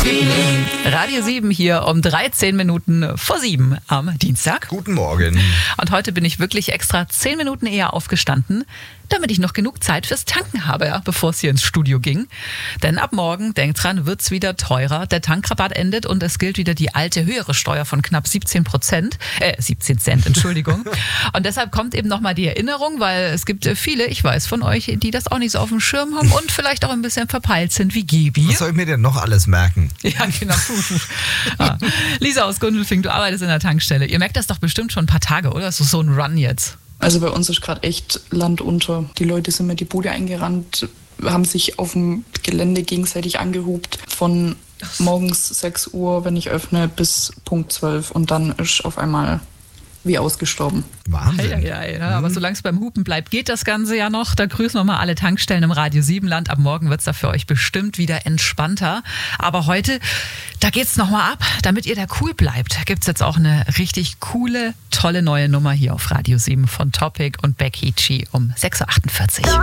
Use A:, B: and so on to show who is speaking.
A: Radio 7 hier um 13 Minuten vor 7 am Dienstag.
B: Guten Morgen.
A: Und heute bin ich wirklich extra 10 Minuten eher aufgestanden, damit ich noch genug Zeit fürs Tanken habe, ja, bevor es hier ins Studio ging. Denn ab morgen, denkt dran, wird's wieder teurer. Der Tankrabatt endet und es gilt wieder die alte höhere Steuer von knapp 17 Cent, Entschuldigung. Und deshalb kommt eben nochmal die Erinnerung, weil es gibt viele, ich weiß von euch, die das auch nicht so auf dem Schirm haben und vielleicht auch ein bisschen verpeilt sind wie Gebi.
B: Was soll ich mir denn noch alles merken?
A: Ja, genau. Lisa aus Gundelfing, du arbeitest in der Tankstelle. Ihr merkt das doch bestimmt schon ein paar Tage, oder? So ein Run jetzt.
C: Also bei uns ist gerade echt Land unter. Die Leute sind mir die Bude eingerannt, haben sich auf dem Gelände gegenseitig angehupt von morgens 6 Uhr, wenn ich öffne, bis Punkt 12 und dann ist auf einmal wie ausgestorben.
B: Wahnsinn.
A: Ja, aber solange es beim Hupen bleibt, geht das Ganze ja noch. Da grüßen wir mal alle Tankstellen im Radio 7 Land. Ab morgen wird es da für euch bestimmt wieder entspannter. Aber heute, da geht's nochmal ab. Damit ihr da cool bleibt, gibt's jetzt auch eine richtig coole, tolle neue Nummer hier auf Radio 7 von Topic und Becky G um 6.48 Uhr.